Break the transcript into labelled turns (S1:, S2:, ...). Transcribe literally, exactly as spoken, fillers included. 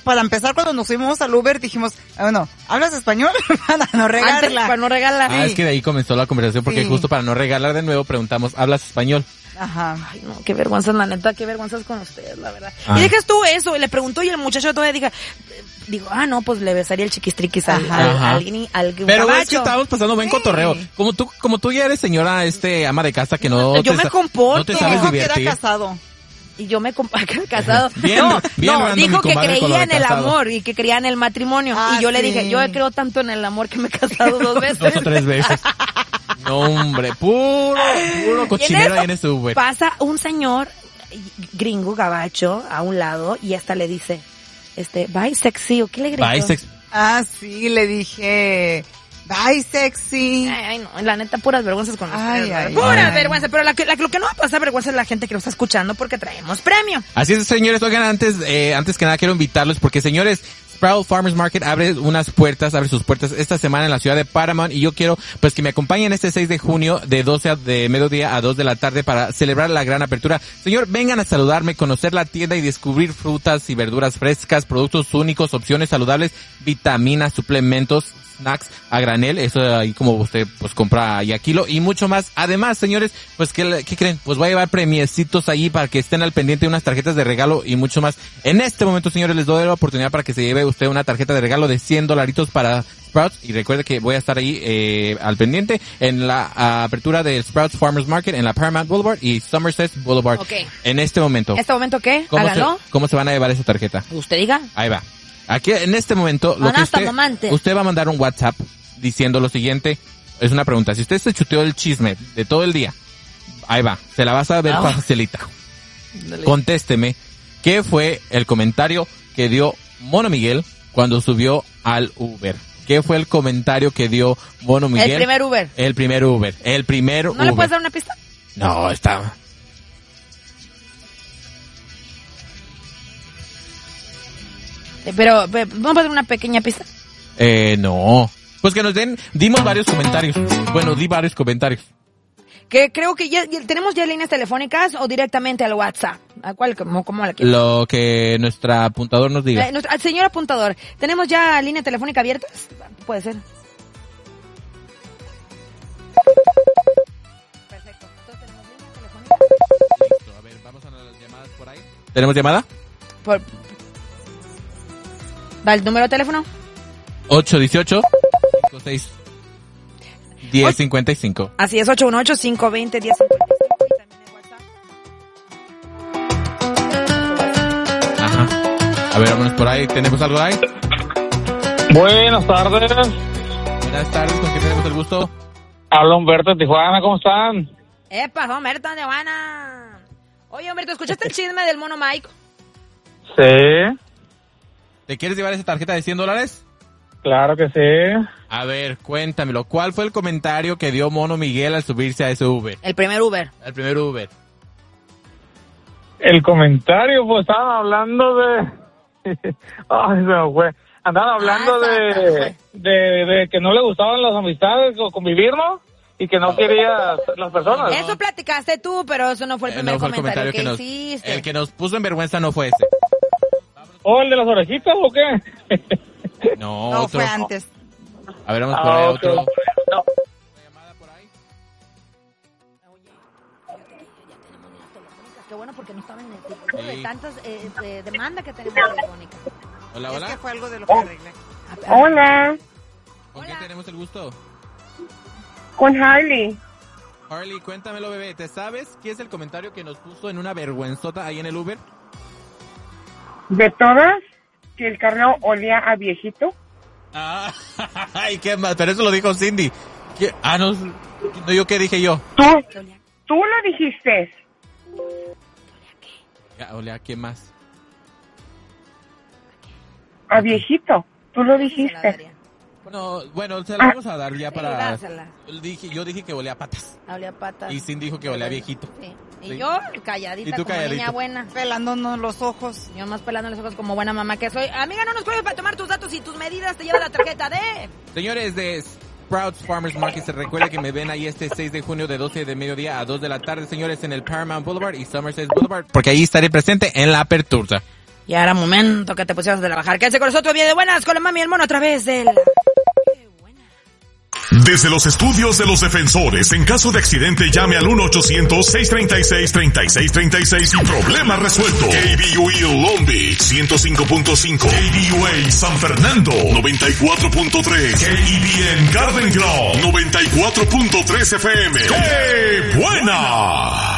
S1: para empezar, cuando nos subimos al Uber, dijimos, bueno, ¿hablas español? Para no regarla.
S2: Antes, para no regalar.
S3: Ah, sí. Es que de ahí comenzó la conversación, porque sí. justo para no regalar de nuevo, preguntamos, ¿hablas español?
S1: Ajá.
S2: Ay, no, qué vergüenza, la neta, qué vergüenza con ustedes, la verdad. Ah. Y dejas tú eso, y le preguntó, y el muchacho todavía dijo, digo, ah, no, pues le besaría el chiquistriquis al, al, al, al, al
S3: Pero caballo. Es que estábamos pasando buen sí. cotorreo. Como tú, como tú ya eres señora, este, ama de casa, que no,
S2: no yo
S3: te,
S2: me comporto.
S3: No te sabes
S1: dijo
S3: divertir.
S1: Que era casado.
S2: Y yo me compa que era casado.
S3: Bien,
S2: no,
S3: bien
S2: no, dijo que creía en el
S3: casado.
S2: amor y que creía en el matrimonio. Ah, y yo sí. le dije, yo creo tanto en el amor que me he casado dos veces.
S3: Dos o tres veces. No, hombre, puro, puro cochinero ahí en ese Uber.
S2: Pasa un señor gringo, gabacho, a un lado y hasta le dice, este, bye sexy, ¿o qué le gritó?
S3: Bye sexy.
S1: Ah, sí, le dije, bye sexy.
S2: Ay, ay, no, la neta, puras vergüenzas con
S1: ay,
S2: ustedes.
S1: ay,
S2: Puras
S1: ay.
S2: vergüenzas, pero la que, la, lo que no va a pasar vergüenza es la gente que nos está escuchando porque traemos premio.
S3: Así es, señores, oigan, antes, eh, antes que nada quiero invitarlos porque, señores, Sprout Farmers Market abre unas puertas, abre sus puertas esta semana en la ciudad de Paramount y yo quiero pues que me acompañen este seis de junio de doce a, de mediodía a dos de la tarde para celebrar la gran apertura. Señor, vengan a saludarme, conocer la tienda y descubrir frutas y verduras frescas, productos únicos, opciones saludables, vitaminas, suplementos, snacks a granel, eso ahí como usted pues compra ahí a kilo y mucho más. Además, señores, pues ¿qué, qué creen? Pues voy a llevar premiecitos allí para que estén al pendiente, unas tarjetas de regalo y mucho más. En este momento, señores, les doy la oportunidad para que se lleve usted una tarjeta de regalo de cien dolaritos para Sprouts y recuerde que voy a estar ahí eh, al pendiente en la uh, apertura del Sprouts Farmers Market en la Paramount Boulevard y Somerset Boulevard.
S2: Okay.
S3: En este momento.
S2: ¿Este momento qué?
S3: ¿Cómo
S2: Hágalo.
S3: se, ¿Cómo se van a llevar esa tarjeta?
S2: Usted diga.
S3: Ahí va. Aquí, en este momento, lo que usted, usted va a mandar un WhatsApp diciendo lo siguiente. Es una pregunta. Si usted se chuteó el chisme de todo el día, ahí va. Se la vas a ver oh. facilita. Dale. Contésteme. ¿Qué fue el comentario que dio Mono Miguel cuando subió al Uber? ¿Qué fue el comentario que dio Mono Miguel?
S2: El primer Uber.
S3: El primer Uber. El primer
S2: ¿No
S3: Uber.
S2: le puedes dar una pista?
S3: No, estaba...
S2: Pero, pero, ¿vamos a hacer una pequeña pista?
S3: Eh, no. Pues que nos den, dimos varios comentarios. Bueno, di varios comentarios.
S2: Que creo que ya, ya tenemos ya líneas telefónicas o directamente al WhatsApp. ¿A cuál? ¿Cómo, cómo la quieres?
S3: Lo que nuestra apuntador nos diga.
S2: Eh, nuestra, señor apuntador, ¿tenemos ya línea telefónica abierta? Puede ser. Perfecto. Entonces, ¿tenemos línea telefónica?
S3: Listo. A ver, vamos a las llamadas por ahí. ¿Tenemos llamada?
S2: Por... ¿Da el número de teléfono?
S3: ocho uno ocho, cinco seis, uno cero cinco cinco.
S2: Así es, ocho uno ocho, cinco dos cero, uno cero cinco cinco. Y también el WhatsApp.
S3: Ajá. A ver, vámonos por ahí. ¿Tenemos algo ahí?
S4: Buenas tardes.
S3: Buenas tardes, ¿con quién tenemos el gusto?
S4: Habla Humberto de Tijuana, ¿cómo están?
S2: Epa, Humberto de Tijuana. Oye, Humberto, ¿escuchaste el chisme del Mono Mike?
S4: Sí.
S3: ¿Te quieres llevar esa tarjeta de cien dólares?
S4: Claro que sí.
S3: A ver, cuéntamelo. ¿Cuál fue el comentario que dio Mono Miguel al subirse a ese Uber?
S2: El primer Uber.
S3: El primer Uber.
S4: El comentario, pues estaban hablando de... Ay, se me fue. Andaban hablando
S2: ah,
S4: de, de, de que no le gustaban las amistades o convivir, ¿no? Y que no quería las personas.
S2: Eso
S4: ¿no?
S2: platicaste tú, pero eso no fue el primer
S3: eh, no fue
S2: comentario,
S3: el comentario que,
S2: que
S3: nos,
S2: hiciste.
S3: El que nos puso en vergüenza no fue ese.
S4: ¿O el de las orejitas o qué?
S3: No,
S1: no
S3: otro.
S1: fue antes.
S3: A ver, vamos por ahí,
S4: ah,
S3: otro.
S4: Okay. No.
S3: ¿Una llamada por ahí?
S2: Oye, fíjate que ya tenemos líneas telefónicas. Qué bueno, porque no estaba en el tipo
S3: Sí.
S2: de tantas eh, de demanda que tenemos telefónicas.
S3: Hola,
S1: Es
S3: hola.
S1: que fue algo de lo que arreglé.
S5: Hola,
S3: ¿Con
S2: Hola.
S3: quién tenemos el gusto?
S5: con Harley.
S3: Harley, cuéntamelo, bebé. ¿Te sabes qué es el comentario que nos puso en una vergüenzota ahí en el Uber?
S5: De todas, que el carro olía a viejito.
S3: Ah, ay, qué más. Pero eso lo dijo Cindy. ¿Qué? Ah, no, no, ¿yo qué dije yo?
S5: Tú, tú lo dijiste.
S3: Ya, Olea, ¿qué más?
S5: A viejito. Tú lo dijiste.
S3: No, bueno, se la vamos a dar ya
S2: Sí,
S3: para...
S2: dásela.
S3: Dije, yo dije que olía a patas.
S2: Olía a patas.
S3: Y Cindy dijo que olía a viejito.
S2: Sí. Y
S3: Sí.
S2: yo calladita
S3: Y tú
S2: como
S3: calladito.
S2: niña buena.
S1: Pelándonos los ojos.
S2: Yo más pelando los ojos como buena mamá que soy. Amiga, no nos cuelgues para tomar tus datos y tus medidas. Te lleva la tarjeta de...
S3: Señores de Sprouts Farmers Market, se recuerda que me ven ahí este seis de junio de doce de mediodía a dos de la tarde, señores, en el Paramount Boulevard y Somerset Boulevard, porque ahí estaré presente en la apertura.
S2: Ya era momento que te pusieras a trabajar. Quédense con nosotros, bien de buenas, con la mami y el mono a través de la...
S6: Desde los estudios de los defensores, en caso de accidente llame al uno ochocientos, seiscientos treinta y seis, treinta y seis treinta y seis y problema resuelto. K B U E Long Beach, ciento cinco punto cinco. K B U A San Fernando, noventa y cuatro punto tres. K E B N Garden Grove, noventa y cuatro punto tres F M. ¡Qué buena!